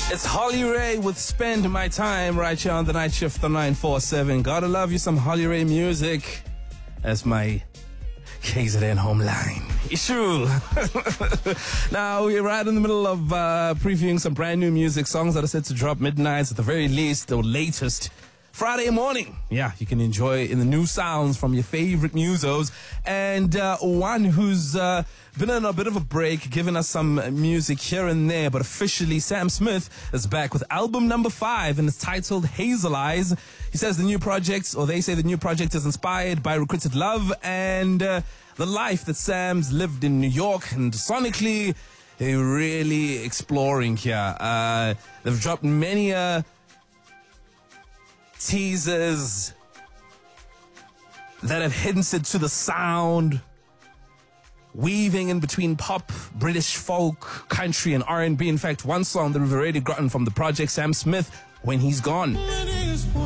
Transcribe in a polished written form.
It's Holly Ray with Spend My Time right here on the night shift, the 947. Gotta love you some Holly Ray music as my KZN home line. Issue. Now, we're right in the middle of previewing some brand new music, songs that are set to drop midnight at the very least, or latest. Friday morning. Yeah, you can enjoy in the new sounds from your favorite musos. And one who's been on a bit of a break, giving us some music here and there, but officially Sam Smith is back with album number 5, and it's titled Hazel Eyes. He says the new project, or they say the new project, is inspired by Recruited Love and the life that Sam's lived in New York. And sonically, they're really exploring here. They've dropped many teasers that have hinted to the sound, weaving in between pop, British folk, country, and R&B. In fact, one song that we've already gotten from the project, Sam Smith, When He's Gone.